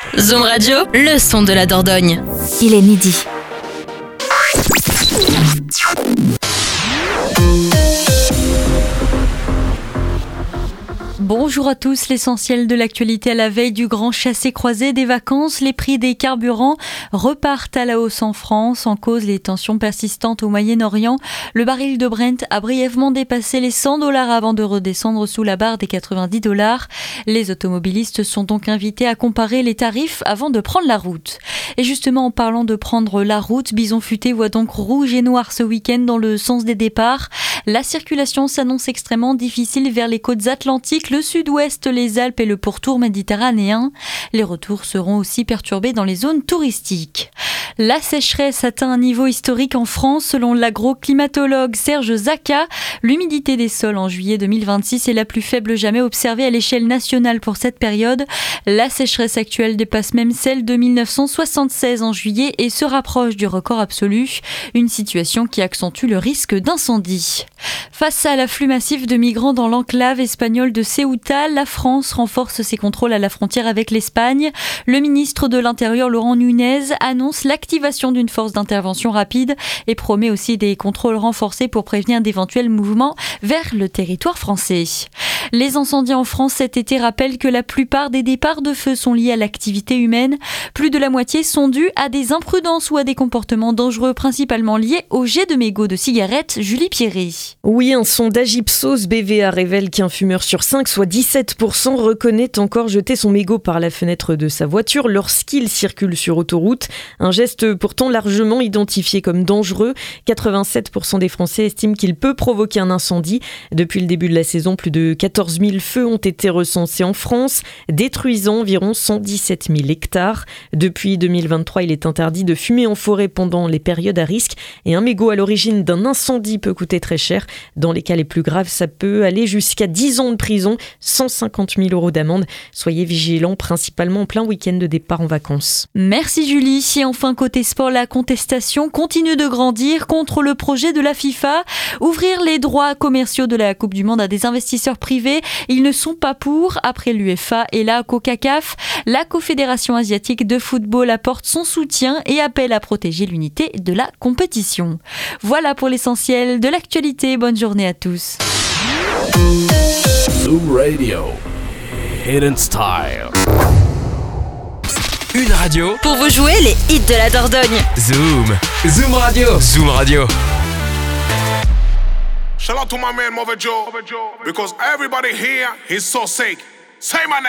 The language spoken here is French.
Zoom Radio, le son de la Dordogne. Il est midi. Bonjour à tous, l'essentiel de l'actualité à la veille du grand chassé-croisé des vacances. Les prix des carburants repartent à la hausse en France. En cause, les tensions persistantes au Moyen-Orient. Le baril de Brent a brièvement dépassé les $100 avant de redescendre sous la barre des $90. Les automobilistes sont donc invités à comparer les tarifs avant de prendre la route. Et justement, en parlant de prendre la route, Bison Futé voit donc rouge et noir ce week-end dans le sens des départs. La circulation s'annonce extrêmement difficile vers les côtes atlantiques, le sud-ouest, les Alpes et le pourtour méditerranéen. Les retours seront aussi perturbés dans les zones touristiques. La sécheresse atteint un niveau historique en France selon l'agroclimatologue Serge Zaka. L'humidité des sols en juillet 2026 est la plus faible jamais observée à l'échelle nationale pour cette période. La sécheresse actuelle dépasse même celle de 1976 en juillet et se rapproche du record absolu. Une situation qui accentue le risque d'incendie. Face à l'afflux massif de migrants dans l'enclave espagnole de Ceuta, la France renforce ses contrôles à la frontière avec l'Espagne. Le ministre de l'Intérieur, Laurent Nunez, annonce l'activation d'une force d'intervention rapide et promet aussi des contrôles renforcés pour prévenir d'éventuels mouvements vers le territoire français. Les incendies en France cet été rappellent que la plupart des départs de feu sont liés à l'activité humaine. Plus de la moitié sont dus à des imprudences ou à des comportements dangereux, principalement liés au jet de mégots de cigarettes. Julie Pierry. Oui, un sondage Ipsos BVA révèle qu'un fumeur sur 5, soit 17%, reconnaît encore jeter son mégot par la fenêtre de sa voiture lorsqu'il circule sur autoroute. Un geste pourtant largement identifié comme dangereux. 87% des Français estiment qu'il peut provoquer un incendie. Depuis le début de la saison, plus de 14 000 feux ont été recensés en France, détruisant environ 117 000 hectares. Depuis 2023, il est interdit de fumer en forêt pendant les périodes à risque. Et un mégot à l'origine d'un incendie peut coûter très cher. Dans les cas les plus graves, ça peut aller jusqu'à 10 ans de prison, 150 000 € d'amende. Soyez vigilants, principalement en plein week-end de départ en vacances. Merci Julie. Et enfin, côté sport, la contestation continue de grandir contre le projet de la FIFA. Ouvrir les droits commerciaux de la Coupe du Monde à des investisseurs privés. Ils ne sont pas pour. Après l'UEFA et la CONCACAF, la Confédération asiatique de football apporte son soutien et appelle à protéger l'unité de la compétition. Voilà pour l'essentiel de l'actualité. Bonne journée à tous. Zoom Radio, Hidden Style. Une radio pour vous jouer les hits de la Dordogne. Zoom Radio. Zoom Radio. Shout out to my man Mother Joe, because everybody here is so sick. Say my name.